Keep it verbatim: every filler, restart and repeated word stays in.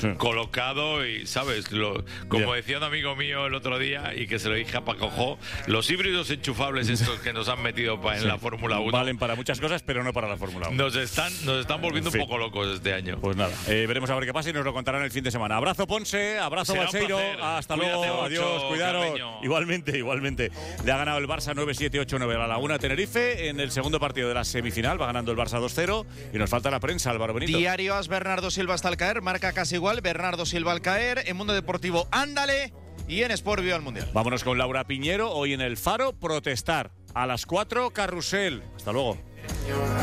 sí. colocado y, ¿sabes? Lo, como Bien. decía un amigo mío el otro día y que se lo dije a Paco Jo, los híbridos enchufables estos que nos han metido pa, en Sí. la Fórmula uno Valen para muchas cosas, pero no para la Fórmula uno. nos están, nos están volviendo En fin. un poco locos este año. Pues nada, eh, veremos a ver qué pasa y nos lo contarán el fin de semana. Abrazo, Ponce, abrazo, Será un Balseiro. placer. Hasta Cuídate luego, mucho, adiós, cuidaros. Carreño. Igualmente, igualmente. Le ha ganado el Barça nueve siete ocho nueve a la Laguna Tenerife en el segundo partido de la semifinal. Va ganando el Barça dos cero y nos falta la prensa, Álvaro Benito. Diario As, Bernardo Silva hasta al caer, marca casi igual, Bernardo Silva al caer, en Mundo Deportivo, ándale, y en Sport Vio al Mundial. Vámonos con Laura Piñero, hoy en El Faro, protestar. A las cuatro, Carrusel. Hasta luego.